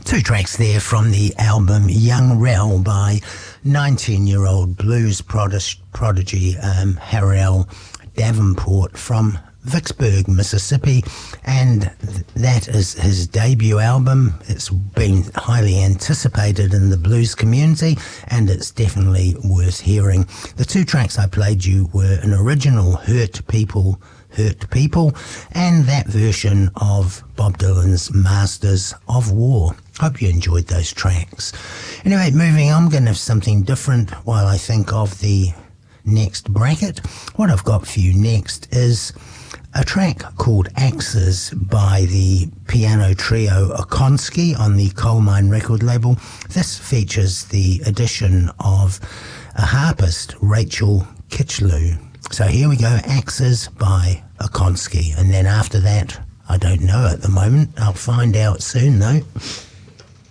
Two tracks there from the album Young Rel by 19-year-old blues prodigy Harrell Davenport from Vicksburg, Mississippi, and that is his debut album. It's been highly anticipated in the blues community, and it's definitely worth hearing. The two tracks I played you were an original Hurt People, and that version of Bob Dylan's Masters of War. Hope you enjoyed those tracks. Anyway, moving on, I'm going to have something different while I think of the next bracket. What I've got for you next is a track called Axes by the piano trio Okonski on the Coal Mine record label. This features the addition of a harpist, Rachel Kitchlew. So here we go, Axes by Okonski. And then after that, I don't know at the moment. I'll find out soon though.